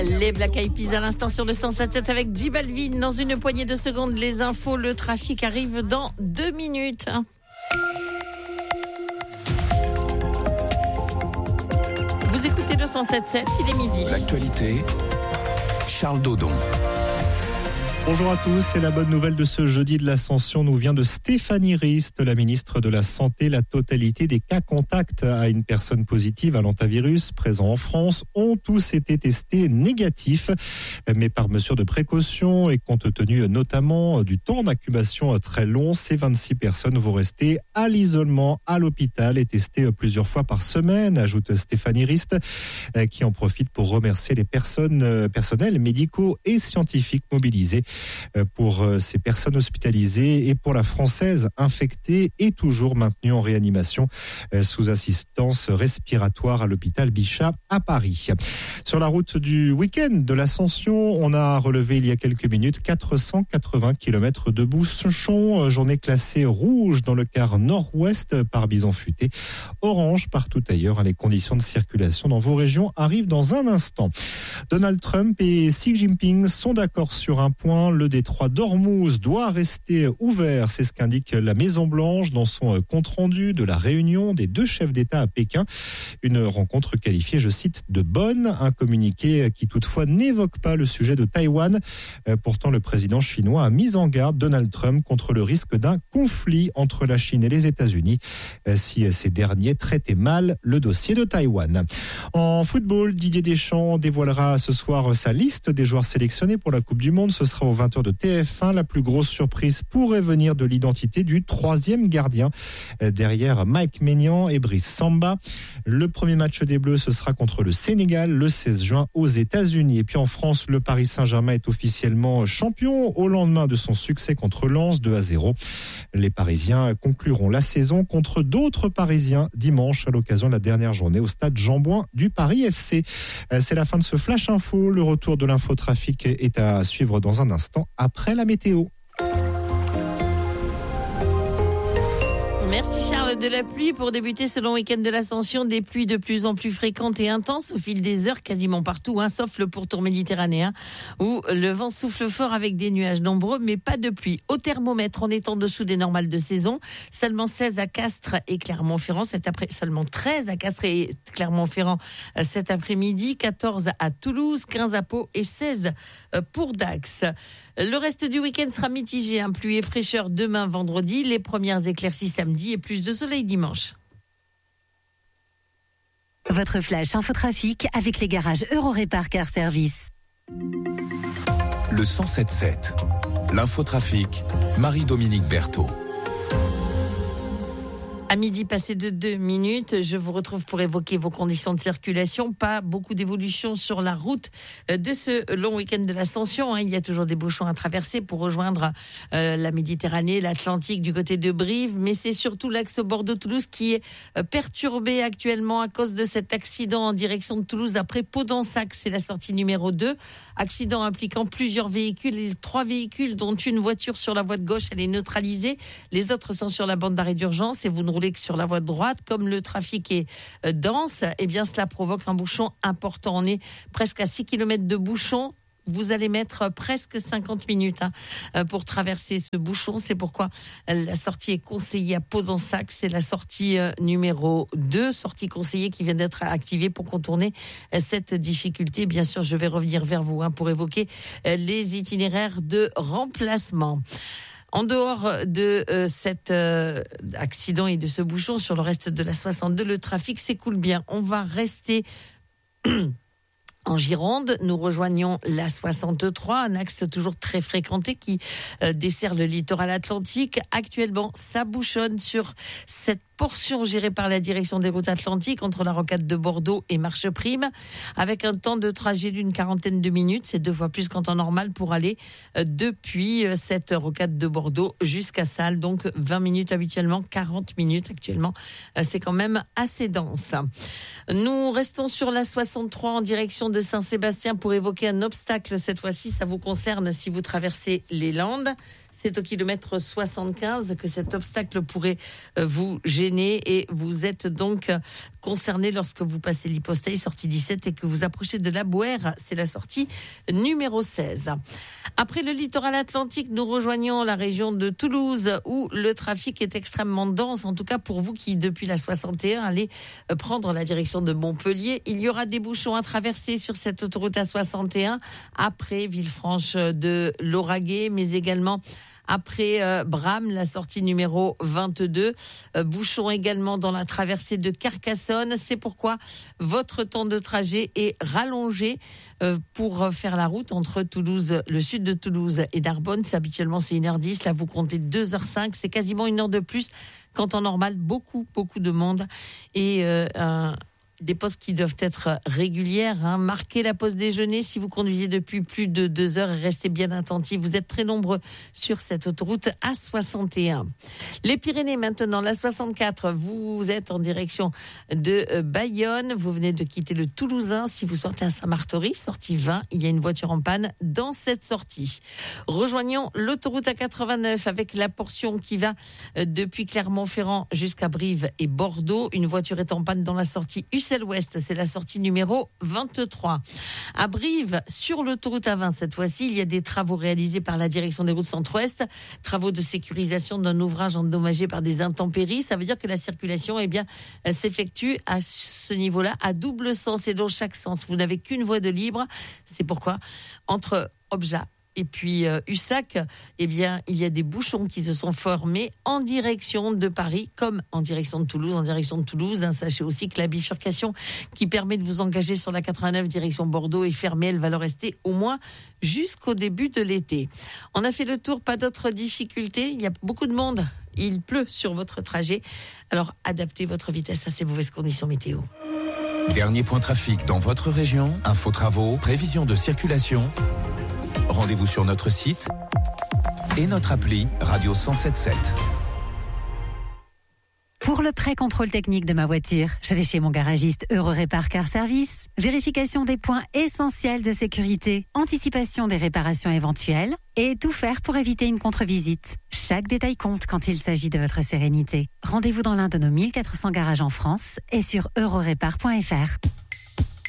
Les Black Eyed Peas à l'instant sur le 107.7 avec J Balvin. Dans une poignée de secondes, les infos, le trafic arrive dans 2 minutes. Vous écoutez le 107.7, il est midi. L'actualité, Charles Dodon. Bonjour à tous, c'est la bonne nouvelle de ce jeudi de l'Ascension nous vient de Stéphanie Rist, la ministre de la Santé. La totalité des cas contacts à une personne positive à l'hantavirus présents en France ont tous été testés négatifs. Mais par mesure de précaution et compte tenu notamment du temps d'incubation très long, ces 26 personnes vont rester à l'isolement à l'hôpital et tester plusieurs fois par semaine, ajoute Stéphanie Rist, qui en profite pour remercier les personnels médicaux et scientifiques mobilisés pour ces personnes hospitalisées et pour la Française infectée et toujours maintenue en réanimation sous assistance respiratoire à l'hôpital Bichat à Paris. Sur la route du week-end de l'Ascension, on a relevé il y a quelques minutes 480 km de bouchons, journée classée rouge dans le quart nord-ouest par bison futé, orange partout ailleurs. Les conditions de circulation dans vos régions arrivent dans un instant. Donald Trump et Xi Jinping sont d'accord sur un point. Le détroit d'Ormuz doit rester ouvert, c'est ce qu'indique la Maison-Blanche dans son compte-rendu de la réunion des deux chefs d'État à Pékin. Une rencontre qualifiée, je cite, de bonne. Un communiqué qui toutefois n'évoque pas le sujet de Taïwan. Pourtant, le président chinois a mis en garde Donald Trump contre le risque d'un conflit entre la Chine et les États-Unis si ces derniers traitaient mal le dossier de Taïwan. En football, Didier Deschamps dévoilera ce soir sa liste des joueurs sélectionnés pour la Coupe du Monde. Ce sera aux 20h de TF1. La plus grosse surprise pourrait venir de l'identité du troisième gardien derrière Mike Maignan et Brice Samba. Le premier match des Bleus, ce sera contre le Sénégal le 16 juin aux États-Unis. Et puis en France, le Paris Saint-Germain est officiellement champion au lendemain de son succès contre Lens 2-0. Les Parisiens concluront la saison contre d'autres Parisiens dimanche à l'occasion de la dernière journée au stade Jean-Bouin du Paris FC. C'est la fin de ce Flash Info. Le retour de l'infotrafic est à suivre dans un instant après la météo. Merci Charles. De la pluie pour débuter ce long week-end de l'Ascension. Des pluies de plus en plus fréquentes et intenses au fil des heures quasiment partout, sauf le pourtour méditerranéen où le vent souffle fort avec des nuages nombreux mais pas de pluie. Au thermomètre, on est en dessous des normales de saison. Seulement 16 à Castres et Clermont-Ferrand seulement 13 à Castres et Clermont-Ferrand cet après-midi, 14 à Toulouse, 15 à Pau et 16 pour Dax. Le reste du week-end sera mitigé, pluie et fraîcheur demain vendredi, les premières éclaircies samedi et plus de soleil dimanche. Votre flash infotrafic avec les garages Eurorépar Car Service. Le 107.7, l'infotrafic, Marie-Dominique Berthaud. À midi passé de 2 minutes, je vous retrouve pour évoquer vos conditions de circulation. Pas beaucoup d'évolution sur la route de ce long week-end de l'Ascension. Il y a toujours des bouchons à traverser pour rejoindre la Méditerranée, l'Atlantique du côté de Brive. Mais c'est surtout l'axe Bordeaux-Toulouse qui est perturbé actuellement à cause de cet accident en direction de Toulouse après Pau-d'Ensac. C'est la sortie numéro 2. Accident impliquant plusieurs véhicules. Et 3 véhicules, dont une voiture sur la voie de gauche, elle est neutralisée. Les autres sont sur la bande d'arrêt d'urgence et vous ne roulez que sur la voie de droite. Comme le trafic est dense, cela provoque un bouchon important. On est presque à 6 km de bouchon. Vous allez mettre presque 50 minutes pour traverser ce bouchon. C'est pourquoi la sortie est conseillée à Pau-d'Ensac. C'est la sortie numéro 2, sortie conseillée qui vient d'être activée pour contourner cette difficulté. Bien sûr, je vais revenir vers vous pour évoquer les itinéraires de remplacement. En dehors de cet accident et de ce bouchon sur le reste de la 62, le trafic s'écoule bien. On va rester en Gironde. Nous rejoignons la 63, un axe toujours très fréquenté qui dessert le littoral atlantique. Actuellement, ça bouchonne sur cette portion gérée par la direction des routes atlantiques entre la rocade de Bordeaux et Marcheprime, avec un temps de trajet d'une 40aine de minutes. C'est 2 fois plus qu'en temps normal pour aller depuis cette rocade de Bordeaux jusqu'à Salles. Donc 20 minutes habituellement, 40 minutes actuellement. C'est quand même assez dense. Nous restons sur la 63 en direction de Saint-Sébastien pour évoquer un obstacle. Cette fois-ci, ça vous concerne si vous traversez les Landes. C'est au kilomètre 75 que cet obstacle pourrait vous gêner et vous êtes donc concerné lorsque vous passez l'hypostaille, sortie 17, et que vous approchez de la Bouère. C'est la sortie numéro 16. Après le littoral atlantique, nous rejoignons la région de Toulouse où le trafic est extrêmement dense, en tout cas pour vous qui, depuis la 61, allez prendre la direction de Montpellier. Il y aura des bouchons à traverser sur cette autoroute A61 après Villefranche de Lauragais, mais également après Bram, la sortie numéro 22. Bouchons également dans la traversée de Carcassonne. C'est pourquoi votre temps de trajet est rallongé pour faire la route entre Toulouse, le sud de Toulouse et Narbonne. Habituellement, c'est 1h10. Là, vous comptez 2h05. C'est quasiment 1 heure de plus. Quand en normal, beaucoup de monde. Et des pauses qui doivent être régulières. Marquez la pause déjeuner si vous conduisez depuis plus de 2 heures et restez bien attentifs. Vous êtes très nombreux sur cette autoroute A61. Les Pyrénées maintenant, la 64, vous êtes en direction de Bayonne. Vous venez de quitter le Toulousain. Si vous sortez à Saint-Martory, sortie 20, il y a une voiture en panne dans cette sortie. Rejoignons l'autoroute A89 avec la portion qui va depuis Clermont-Ferrand jusqu'à Brive et Bordeaux. Une voiture est en panne dans la sortie Ussel-Ouest, c'est la sortie numéro 23. À Brive, sur l'autoroute A20, cette fois-ci, il y a des travaux réalisés par la direction des routes centre-ouest, travaux de sécurisation d'un ouvrage endommagé par des intempéries. Ça veut dire que la circulation, s'effectue à ce niveau-là, à double sens et dans chaque sens. Vous n'avez qu'une voie de libre. C'est pourquoi, entre Objat et puis Ussac, il y a des bouchons qui se sont formés en direction de Paris comme en direction de Toulouse. Sachez aussi que la bifurcation qui permet de vous engager sur la 89 direction Bordeaux est fermée. Elle va le rester au moins jusqu'au début de l'été. On a fait le tour, pas d'autres difficultés. Il y a beaucoup de monde. Il pleut sur votre trajet. Alors adaptez votre vitesse à ces mauvaises conditions météo. Dernier point trafic dans votre région, info travaux, prévision de circulation. Rendez-vous sur notre site et notre appli Radio 107.7. Pour le pré-contrôle technique de ma voiture, je vais chez mon garagiste Eurorépar Car Service. Vérification des points essentiels de sécurité, anticipation des réparations éventuelles et tout faire pour éviter une contre-visite. Chaque détail compte quand il s'agit de votre sérénité. Rendez-vous dans l'un de nos 1400 garages en France et sur eurorépar.fr.